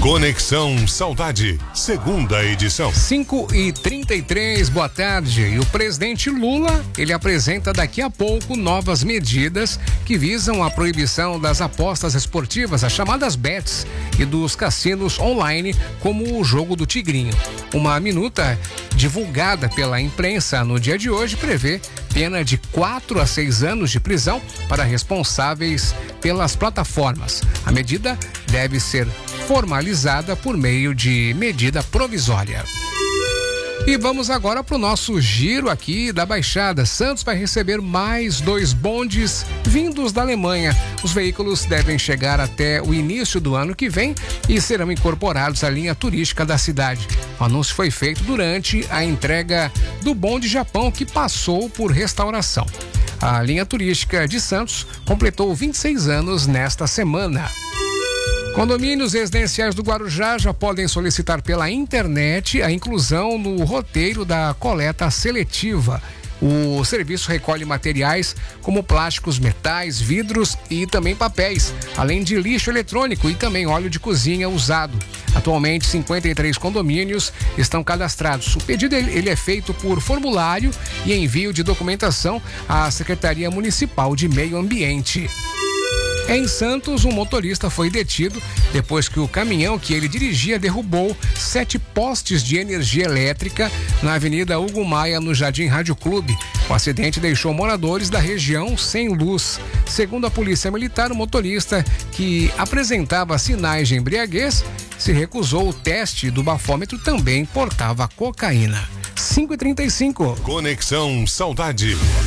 Conexão Saudade, segunda edição. 5h33, boa tarde. E o presidente Lula, ele apresenta daqui a pouco novas medidas que visam a proibição das apostas esportivas, as chamadas bets, e dos cassinos online, como o jogo do Tigrinho. Uma minuta divulgada pela imprensa no dia de hoje prevê pena de 4 a 6 anos de prisão para responsáveis pelas plataformas. A medida deve ser formalizada por meio de medida provisória. E vamos agora para o nosso giro aqui da Baixada. Santos vai receber mais 2 bondes vindos da Alemanha. Os veículos devem chegar até o início do ano que vem e serão incorporados à linha turística da cidade. O anúncio foi feito durante a entrega do bonde Japão, que passou por restauração. A linha turística de Santos completou 26 anos nesta semana. Condomínios residenciais do Guarujá já podem solicitar pela internet a inclusão no roteiro da coleta seletiva. O serviço recolhe materiais como plásticos, metais, vidros e também papéis, além de lixo eletrônico e também óleo de cozinha usado. Atualmente, 53 condomínios estão cadastrados. O pedido ele é feito por formulário e envio de documentação à Secretaria Municipal de Meio Ambiente. Em Santos, um motorista foi detido depois que o caminhão que ele dirigia derrubou 7 postes de energia elétrica na Avenida Hugo Maia, no Jardim Rádio Clube. O acidente deixou moradores da região sem luz. Segundo a Polícia Militar, o motorista, que apresentava sinais de embriaguez, se recusou o teste do bafômetro, também portava cocaína. 5h35. Conexão Saudade.